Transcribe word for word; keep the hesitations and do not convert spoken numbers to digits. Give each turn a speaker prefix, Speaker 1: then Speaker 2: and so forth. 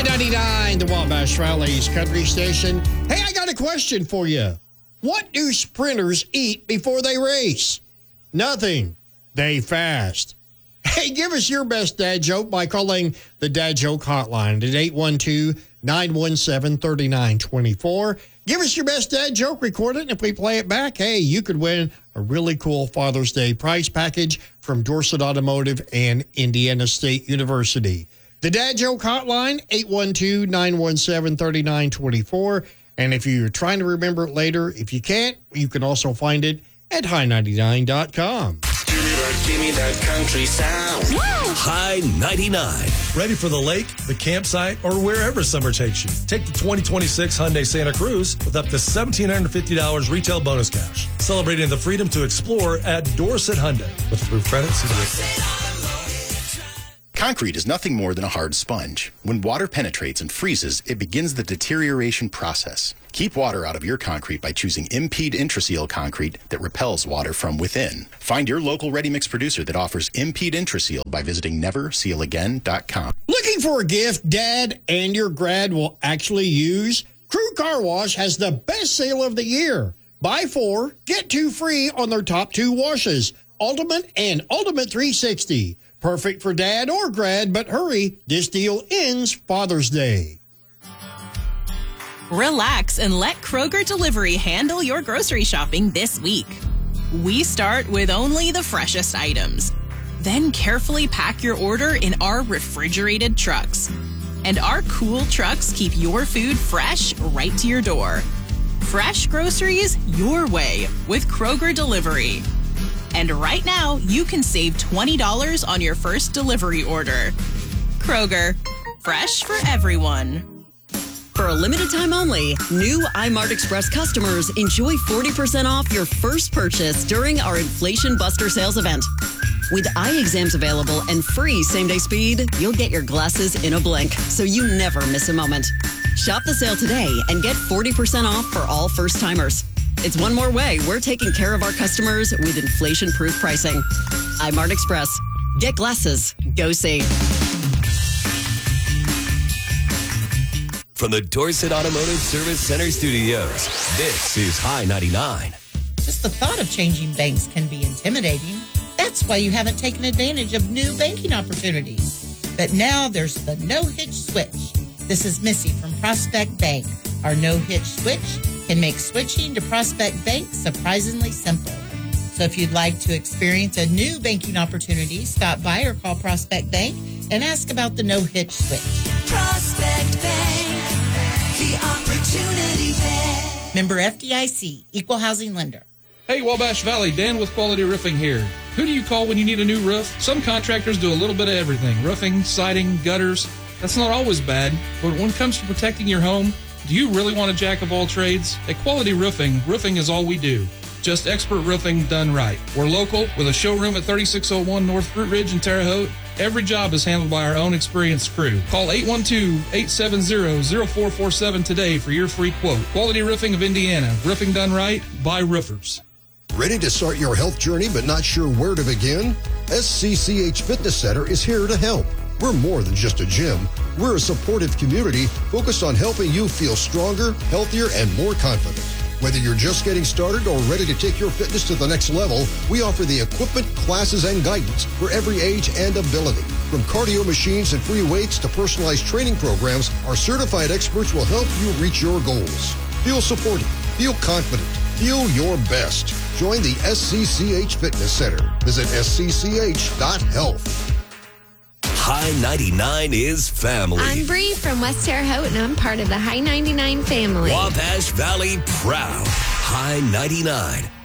Speaker 1: High ninety-nine, the Wabash Valley's country station. Hey, I got a question for you. What do sprinters eat before they race? Nothing. They fast. Hey, give us your best dad joke by calling the Dad Joke Hotline at eight one two, nine one seven, three nine two four. Give us your best dad joke, record it, and if we play it back, hey, you could win a really cool Father's Day prize package from Dorset Automotive and Indiana State University. The Dad Joke Hotline, eight one two, nine one seven, three nine two four. And if you're trying to remember it later, if you can't, you can also find it at high ninety-nine dot com.
Speaker 2: Give me that, give me that country sound.
Speaker 3: Woo! High ninety-nine.
Speaker 4: Ready for the lake, the campsite, or wherever summer takes you. Take the twenty twenty-six Hyundai Santa Cruz with up to one thousand seven hundred fifty dollars retail bonus cash. Celebrating the freedom to explore at Dorset Hyundai. With approved credits.
Speaker 5: Concrete is nothing more than a hard sponge. When water penetrates and freezes, it begins the deterioration process. Keep water out of your concrete by choosing Impede Intraseal concrete that repels water from within. Find your local ready-mix producer that offers Impede Intraseal by visiting never seal again dot com.
Speaker 1: Looking for a gift Dad and your grad will actually use? Crew Car Wash has the best sale of the year. Buy four, get two free on their top two washes, Ultimate and Ultimate three sixty. Perfect for dad or grad, but hurry, this deal ends Father's Day.
Speaker 6: Relax and let Kroger Delivery handle your grocery shopping this week. We start with only the freshest items. Then carefully pack your order in our refrigerated trucks. And our cool trucks keep your food fresh right to your door. Fresh groceries your way with Kroger Delivery. And right now, you can save twenty dollars on your first delivery order. Kroger, fresh for everyone.
Speaker 7: For a limited time only, new iMart Express customers enjoy forty percent off your first purchase during our Inflation Buster sales event. With eye exams available and free same-day speed, you'll get your glasses in a blink, so you never miss a moment. Shop the sale today and get forty percent off for all first-timers. It's one more way we're taking care of our customers with inflation-proof pricing. iMart Express. Get glasses. Go see.
Speaker 3: From the Dorset Automotive Service Center studios, this is High ninety-nine.
Speaker 8: Just the thought of changing banks can be intimidating. That's why you haven't taken advantage of new banking opportunities. But now there's the no-hitch switch. This is Missy from Prospect Bank. Our no-hitch switch can make switching to Prospect Bank surprisingly simple. So if you'd like to experience a new banking opportunity, stop by or call Prospect Bank and ask about the no-hitch switch.
Speaker 9: Prospect Bank, the opportunity bank.
Speaker 8: Member F D I C, Equal Housing Lender.
Speaker 10: Hey, Wabash Valley, Dan with Quality Roofing here. Who do you call when you need a new roof? Some contractors do a little bit of everything. Roofing, siding, gutters. That's not always bad, but when it comes to protecting your home, do you really want a jack of all trades? At Quality Roofing, roofing is all we do. Just expert roofing done right. We're local with a showroom at thirty-six oh one North Fruit Ridge in Terre Haute. Every job is handled by our own experienced crew. Call eight one two, eight seven zero, zero four four seven today for your free quote. Quality Roofing of Indiana. Roofing done right by roofers.
Speaker 11: Ready to start your health journey but not sure where to begin? S C C H Fitness Center is here to help. We're more than just a gym. We're a supportive community focused on helping you feel stronger, healthier, and more confident. Whether you're just getting started or ready to take your fitness to the next level, we offer the equipment, classes, and guidance for every age and ability. From cardio machines and free weights to personalized training programs, our certified experts will help you reach your goals. Feel supported, feel confident, feel your best. Join the S C C H Fitness Center. Visit S C C H dot health.
Speaker 3: High ninety-nine is family.
Speaker 12: I'm Bree from West Terre Haute, and I'm part of the High ninety-nine family.
Speaker 3: Wabash Valley proud. High ninety-nine.